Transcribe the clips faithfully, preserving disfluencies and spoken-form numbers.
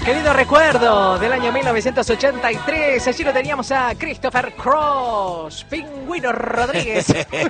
Querido recuerdo del año mil novecientos ochenta y tres, allí lo teníamos a Christopher Cross, Pingüino Rodríguez.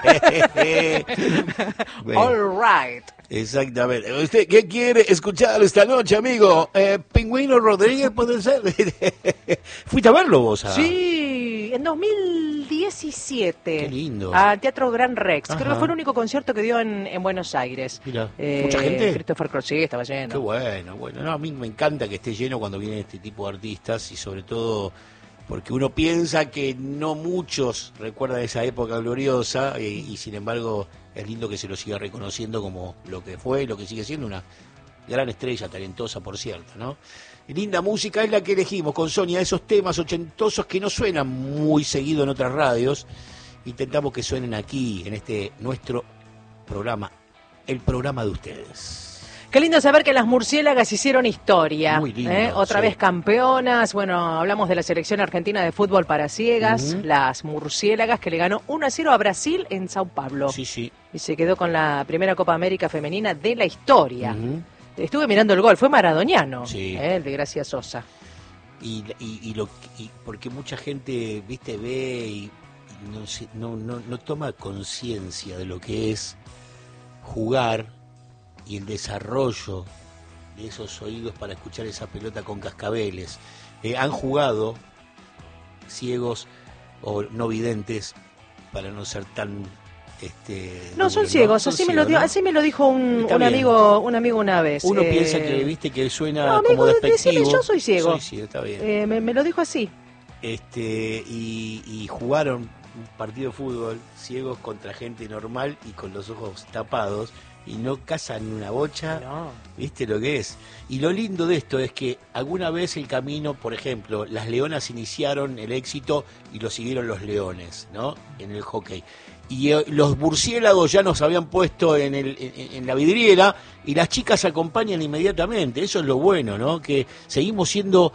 All right. Exactamente. ¿Usted qué quiere escuchar esta noche, amigo? Eh, Pingüino Rodríguez, ¿puede ser? ¿Fuiste a verlo vos? A... Sí, en dos mil diecisiete. Qué lindo. Al Teatro Gran Rex. Ajá. Creo que fue el único concierto que dio en, en Buenos Aires. Mira, Eh, ¿mucha gente? Christopher Cross, sí, estaba lleno. Qué bueno, bueno. No, a mí me encanta que esté lleno cuando vienen este tipo de artistas y sobre todo porque uno piensa que no muchos recuerdan esa época gloriosa y, y sin embargo es lindo que se lo siga reconociendo como lo que fue y lo que sigue siendo una gran estrella, talentosa por cierto, ¿no? Y linda música es la que elegimos con Sonia, esos temas ochentosos que no suenan muy seguido en otras radios, intentamos que suenen aquí, en este nuestro programa, el programa de ustedes. Qué lindo saber que las murciélagas hicieron historia. Muy lindo, ¿eh? Otra sí. vez campeonas. Bueno, hablamos de la selección argentina de fútbol para ciegas, Uh-huh. las murciélagas que le ganó uno a cero a Brasil en Sao Paulo. Sí, sí. Y se quedó con la primera Copa América femenina de la historia. Uh-huh. Estuve mirando el gol, fue maradoniano, Sí. ¿eh? El de Gracia Sosa. Y, y, y lo y porque mucha gente, viste, ve y, y no, se- no, no, no toma conciencia de lo que es jugar y el desarrollo de esos oídos para escuchar esa pelota con cascabeles. Eh, han jugado ciegos o no videntes para no ser tan este No, son duros, ciegos, Son así, me lo ciegos, dio, ¿no? así me lo dijo un, Está un bien. amigo un amigo una vez. Uno eh, piensa que, viste, que suena No, como amigo, despectivo. decime, yo soy ciego. Soy ciego, está bien. eh, me, me lo dijo así. este y, y jugaron un partido de fútbol ciegos contra gente normal y con los ojos tapados y no cazan una bocha, No. ¿viste lo que es? Y lo lindo de esto es que alguna vez el camino, por ejemplo, las leonas iniciaron el éxito y lo siguieron los leones, ¿no? En el hockey. Y eh, los murciélagos ya nos habían puesto en, el, en, en la vidriera y las chicas acompañan inmediatamente. Eso es lo bueno, ¿no? Que seguimos siendo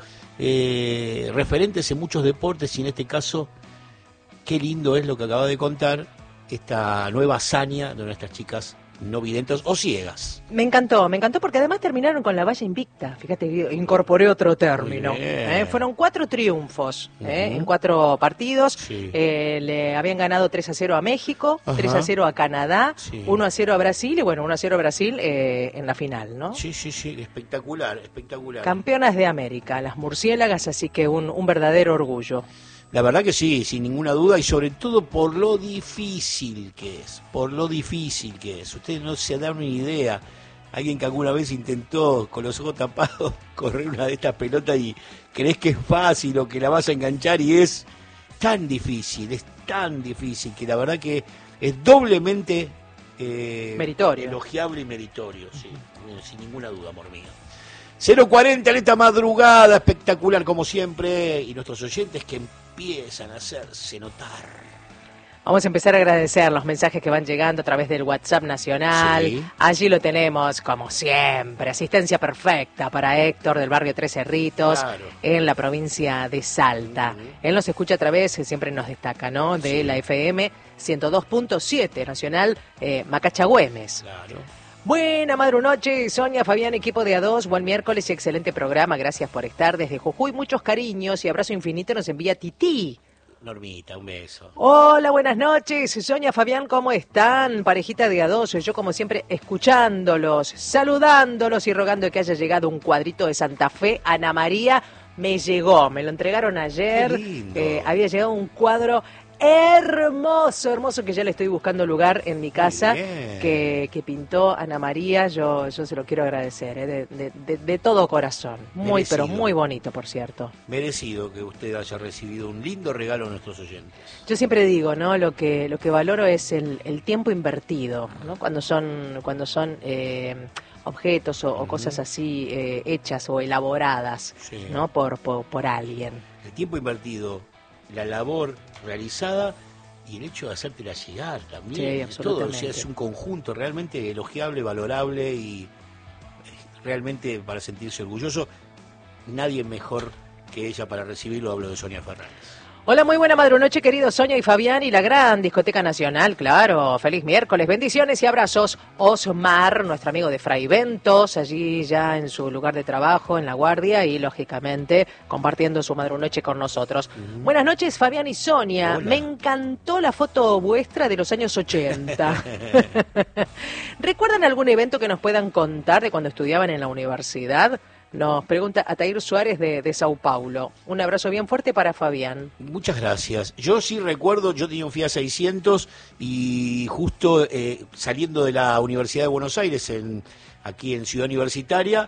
eh, referentes en muchos deportes y en este caso, qué lindo es lo que acaba de contar esta nueva hazaña de nuestras chicas no videntes o ciegas. Me encantó, me encantó porque además terminaron con la valla invicta. Fíjate, incorporé otro término. Muy bien. ¿eh? Fueron cuatro triunfos ¿eh? Ujú. en cuatro partidos. Sí. Eh, le habían ganado tres a cero a México, Ajá. tres a cero a Canadá, Sí. uno a cero a Brasil y bueno, uno a cero a Brasil eh, en la final, ¿no? Sí, sí, sí, espectacular, espectacular. Campeonas de América, las murciélagas, así que un, un verdadero orgullo. La verdad que sí, sin ninguna duda, y sobre todo por lo difícil que es, por lo difícil que es. Ustedes no se dan una idea. Alguien que alguna vez intentó con los ojos tapados correr una de estas pelotas y crees que es fácil o que la vas a enganchar y es tan difícil, es tan difícil que la verdad que es doblemente eh, Meritorio. elogiable y meritorio, sí, sin ninguna duda, amor mío. cero cuarenta en esta madrugada, espectacular como siempre, y nuestros oyentes que empiezan a hacerse notar. Vamos a empezar a agradecer los mensajes que van llegando a través del WhatsApp nacional. Sí. Allí lo tenemos, como siempre, asistencia perfecta para Héctor del barrio Tres Cerritos, Claro. en la provincia de Salta. Ujú. Él nos escucha a través, siempre nos destaca, ¿no? De Sí. la F M ciento dos punto siete nacional eh, Macachagüemes. Claro. Buena madrunoche, Sonia, Fabián, equipo de A dos, buen miércoles y excelente programa, gracias por estar. Desde Jujuy, muchos cariños y abrazo infinito nos envía Tití. Normita, un beso. Hola, buenas noches, Sonia, Fabián, ¿cómo están? Parejita de A dos, yo como siempre escuchándolos, saludándolos y rogando que haya llegado un cuadrito de Santa Fe. Ana María me llegó, me lo entregaron ayer, Qué lindo. eh, había llegado un cuadro hermoso, hermoso, que ya le estoy buscando lugar en mi casa, bien. que, que pintó Ana María. Yo, yo se lo quiero agradecer, eh, de, de, de, de todo corazón. Muy, Merecido. pero muy bonito, por cierto. Merecido que usted haya recibido un lindo regalo de nuestros oyentes. Yo siempre digo, ¿no? Lo que, lo que valoro es el, el tiempo invertido, ¿no? Cuando son, cuando son eh, objetos o, o cosas así eh, hechas o elaboradas, Sí. ¿no? Por, por, por alguien. El tiempo invertido, la labor realizada y el hecho de hacértela llegar también. Sí, y todo, o absolutamente. sea, es un conjunto realmente elogiable, valorable y eh, realmente para sentirse orgulloso. Nadie mejor que ella para recibirlo. Hablo de Sonia Fernández. Hola, muy buena madrunoche, querido Sonia y Fabián y la gran discoteca nacional, claro. Feliz miércoles, bendiciones y abrazos. Osmar, nuestro amigo de Fraiventos, allí ya en su lugar de trabajo, en La Guardia y, lógicamente, compartiendo su madrunoche con nosotros. Uh-huh. Buenas noches, Fabián y Sonia. Hola. Me encantó la foto vuestra de los años ochenta. ¿Recuerdan algún evento que nos puedan contar de cuando estudiaban en la universidad? Nos pregunta Atair Suárez de, de Sao Paulo. Un abrazo bien fuerte para Fabián. Muchas gracias. Yo sí recuerdo, yo tenía un Fiat seiscientos y justo eh, saliendo de la Universidad de Buenos Aires, en, aquí en Ciudad Universitaria,